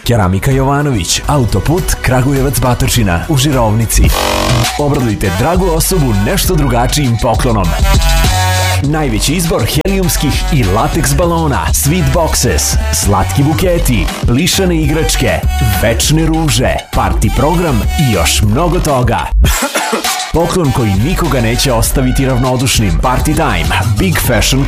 Keramika Jovanović, autoput Kragujevac-Batočina u Žirovnici. Obradujte dragu osobu nešto drugačijim poklonom. Najveći izbor helijumskih i lateks balona, sweet boxes, slatki buketi, plišane igračke, večne ruže, party program i još mnogo toga. Poklon koji nikoga neće ostaviti ravnodušnim. Party Time, Big Fashion